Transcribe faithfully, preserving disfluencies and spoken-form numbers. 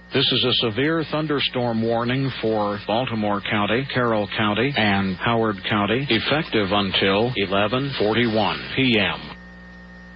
This is a severe thunderstorm warning for Baltimore County, Carroll County, and Howard County, effective until eleven forty-one p m